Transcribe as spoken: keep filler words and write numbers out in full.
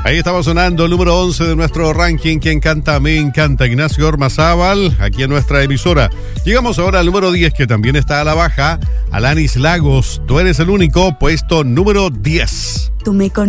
Ahí estaba sonando el número once de nuestro ranking. Quien canta, me encanta. Ignacio Ormazábal, aquí en nuestra emisora. Llegamos ahora al número diez, que también está a la baja. Alanis Lagos, tú eres el único, puesto número diez. Tú me conoces.